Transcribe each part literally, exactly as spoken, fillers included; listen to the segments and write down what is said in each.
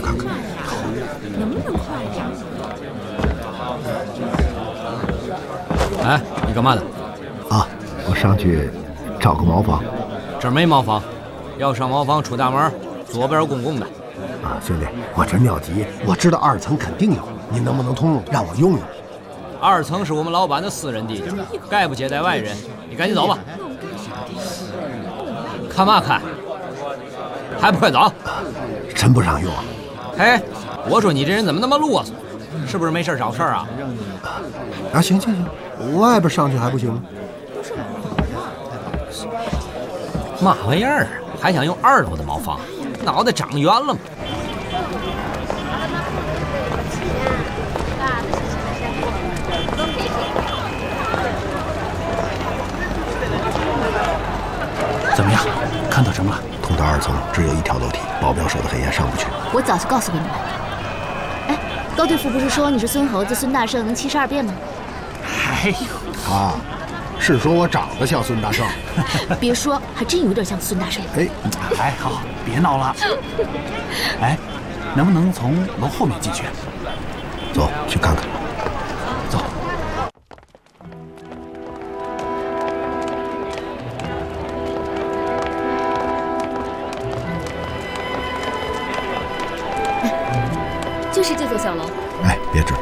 看看。 能不能快点？ 哎，你干嘛的？ 啊，我上去找个茅房。 这儿没茅房，要上茅房出大门，左边公共的。 啊，兄弟，我真着急，我知道二层肯定有，您能不能通融让我用用？ 二层是我们老板的私人地界，概不接待外人。你赶紧走吧。看嘛看？还不快走？ 真不让用啊！ 嘿，我说你这人怎么那么啰嗦？是不是没事找事儿啊？ 啊，行行行，外边上去还不行吗？ 嘛玩意儿啊？还想用二楼的茅房？脑袋长圆了吗？ 怎么样？看到什么了？ 通到二层只有一条楼梯，保镖守得很严，上不去。 我早就告诉过你们。哎，高队副不是说你是孙猴子孙大圣能七十二变吗？ 哎呦， 啊，是说我长得像孙大圣？ 别说，还真有点像孙大圣。 哎， 还好，别闹了。哎，能不能从楼后面进去？ 走，去看看。 走。 就是这座小楼。 哎，别指。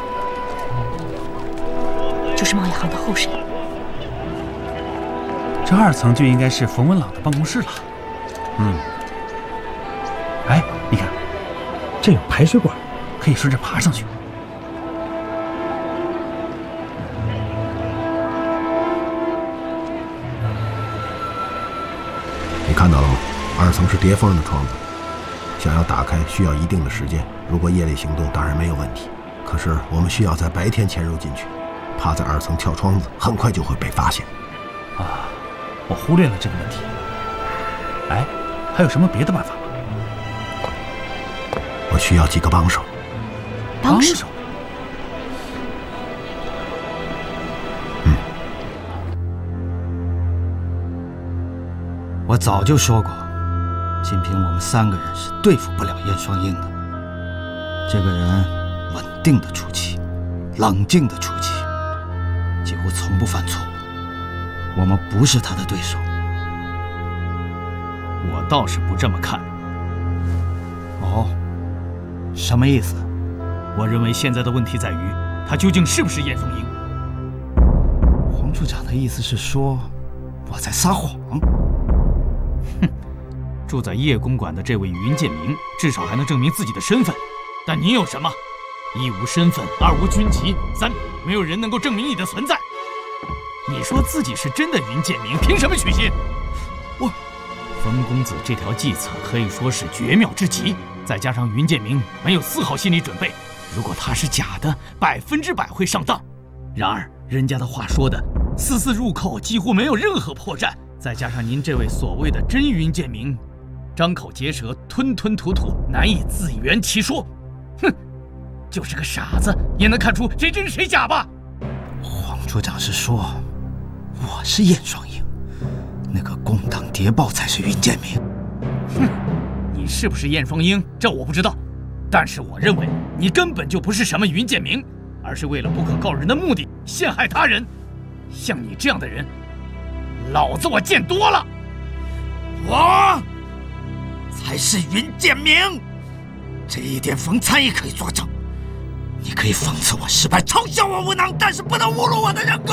就是贸易行的后身。 这二层就应该是冯文朗的办公室了。嗯。哎，你看，这有排水管，可以顺着爬上去。 你看到了吗？二层是叠缝的窗子，想要打开需要一定的时间。如果夜里行动，当然没有问题。可是我们需要在白天潜入进去，趴在二层跳窗子，很快就会被发现。 啊，我忽略了这个问题。哎，还有什么别的办法吗？ 我需要几个帮手。 帮手？ 嗯。 我早就说过，仅凭我们三个人是对付不了燕双鹰的。这个人稳定的出气，冷静的出气，几乎从不犯错误。我们不是他的对手。 我倒是不这么看。 哦，什么意思？ 我认为现在的问题在于，他究竟是不是燕双鹰？ 黄处长的意思是说，我在撒谎。 哼，住在叶公馆的这位云建明，至少还能证明自己的身份。但你有什么？一无身份，二无军籍，三没有人能够证明你的存在。你说自己是真的云建明，凭什么取信？我冯公子这条计策可以说是绝妙之极，再加上云建明没有丝毫心理准备，如果他是假的，百分之百会上当。然而人家的话说的，丝丝入扣，几乎没有任何破绽。再加上您这位所谓的真云建明，张口结舌，吞吞吐吐，难以自圆其说。哼，就是个傻子也能看出谁真谁假吧？ 黄处长是说我是燕双鹰，那个共党谍报才是云建明。 哼，你是不是燕双鹰，这我不知道，但是我认为你根本就不是什么云建明，而是为了不可告人的目的陷害他人。像你这样的人，老子我见多了。 我才是云建明，这一点冯参也可以作证。你可以讽刺我失败，嘲笑我无能，但是不能侮辱我的人格。